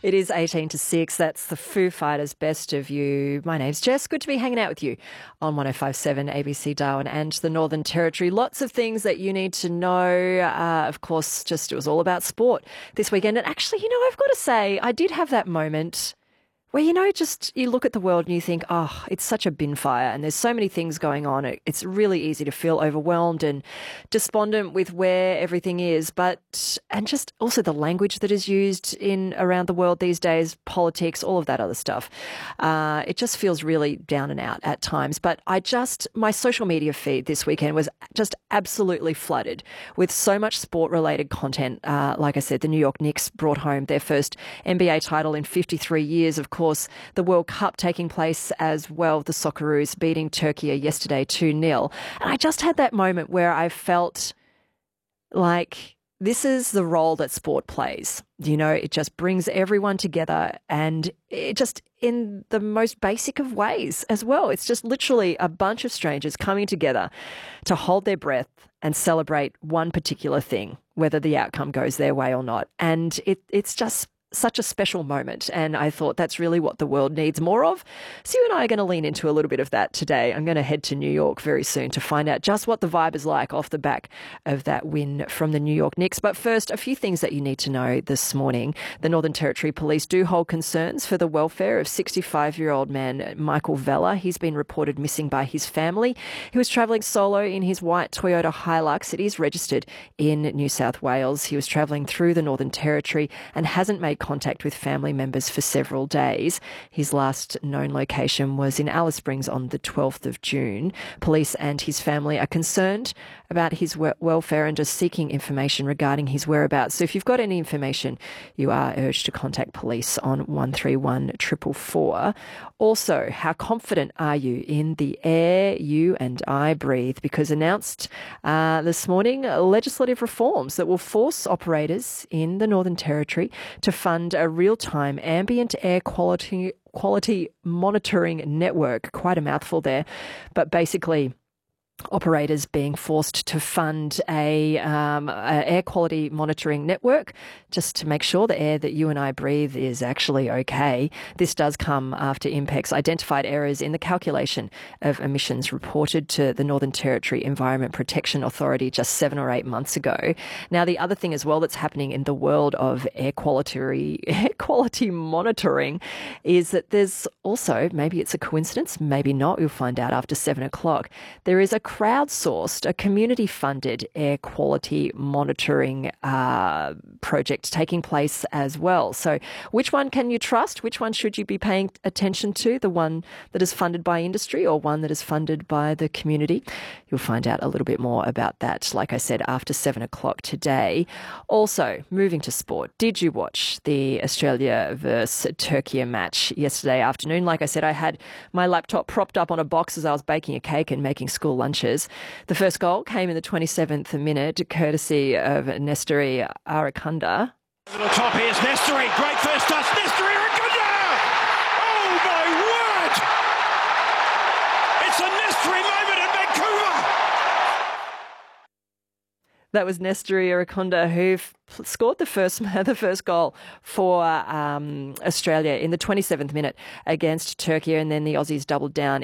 It is 18 to 6. That's the Foo Fighters' Best of You. My name's Jess. Good to be hanging out with you on 105.7 ABC Darwin and the Northern Territory. Lots of things that you need to know. Of course, it was all about sport this weekend. And actually, I've got to say, I did have that moment where, you look at the world and you think, oh, it's such a bin fire and there's so many things going on. It's really easy to feel overwhelmed and despondent with where everything is. And just also the language that is used around the world these days, politics, all of that other stuff. It just feels really down and out at times. But my social media feed this weekend was just absolutely flooded with so much sport-related content. Like I said, the New York Knicks brought home their first NBA title in 53 years, of course. The World Cup taking place as well, the Socceroos beating Turkey yesterday 2-0. And I just had that moment where I felt like this is the role that sport plays. It just brings everyone together, and it just in the most basic of ways as well. It's just literally a bunch of strangers coming together to hold their breath and celebrate one particular thing, whether the outcome goes their way or not. And it's just such a special moment, and I thought that's really what the world needs more of. So you and I are going to lean into a little bit of that today. I'm going to head to New York very soon to find out just what the vibe is like off the back of that win from the New York Knicks. But first, a few things that you need to know this morning. The Northern Territory Police do hold concerns for the welfare of 65-year-old man Michael Vella. He's been reported missing by his family. He was travelling solo in his white Toyota Hilux. It is registered in New South Wales. He was travelling through the Northern Territory and hasn't made contact with family members for several days. His last known location was in Alice Springs on the 12th of June. Police and his family are concerned about his welfare and just seeking information regarding his whereabouts. So if you've got any information, you are urged to contact police on 131 444. Also, how confident are you in the air you and I breathe? Because announced this morning, legislative reforms that will force operators in the Northern Territory to fund a real-time ambient air quality monitoring network. Quite a mouthful there, but basically operators being forced to fund a air quality monitoring network just to make sure the air that you and I breathe is actually okay. This does come after INPEX identified errors in the calculation of emissions reported to the Northern Territory Environment Protection Authority just 7 or 8 months ago. Now, the other thing as well that's happening in the world of air quality monitoring is that there's also, maybe it's a coincidence, maybe not, we'll find out after 7 o'clock, there is a crowdsourced, a community-funded air quality monitoring project taking place as well. So which one can you trust? Which one should you be paying attention to? The one that is funded by industry or one that is funded by the community? You'll find out a little bit more about that, like I said, after 7 o'clock today. Also, moving to sport, did you watch the Australia versus Turkey match yesterday afternoon? Like I said, I had my laptop propped up on a box as I was baking a cake and making school lunches. The first goal came in the 27th minute, courtesy of Nestori Arakunda. Little top here's Nestori. Great first touch. Nestori Arakunda! Oh my word! It's a Nestori moment in Vancouver! That was Nestori Arakunda who scored the first goal for Australia in the 27th minute against Turkey, and then the Aussies doubled down